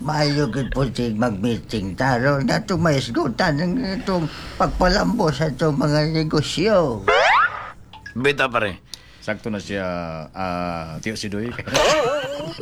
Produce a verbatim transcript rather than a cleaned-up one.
Maayo gid po sig mag-meeting taro na itong maisgutan ng itong pagpalambo sa itong mga negosyo. Bita pare. Sakto na siya, ah, Tiyo Sidoy.